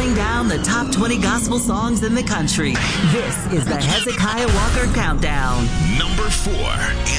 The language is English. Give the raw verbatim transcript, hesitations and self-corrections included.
counting down the top twenty gospel songs in the country. This is the Hezekiah Walker Countdown. Number four.